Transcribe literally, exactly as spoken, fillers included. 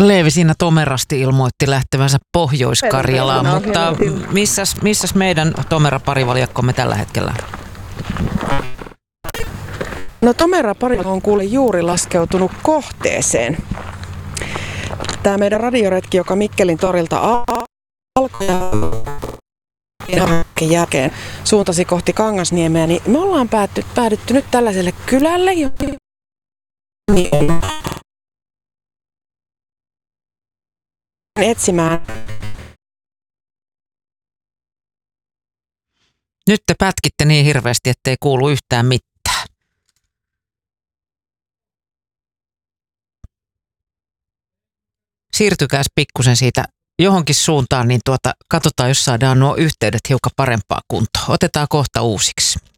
Leevi siinä tomerasti ilmoitti lähtevänsä Pohjois-Karjalaan, mutta missäs, missäs meidän Tomera parivaljakkomme tällä hetkellä? No Tomera parivaljakko on kuule juuri laskeutunut kohteeseen. Tämä meidän radioretki, joka Mikkelin torilta alkoi ja jälkeen suuntasi kohti Kangasniemeä, niin me ollaan päätty, päädytty nyt tällaiselle kylälle, etsimään. Nyt te pätkitte niin hirveästi, ettei kuulu yhtään mitään. Siirtykääs pikkusen siitä johonkin suuntaan, niin tuota, katsotaan, jos saadaan nuo yhteydet hiukan parempaa kuntoon. Otetaan kohta uusiksi.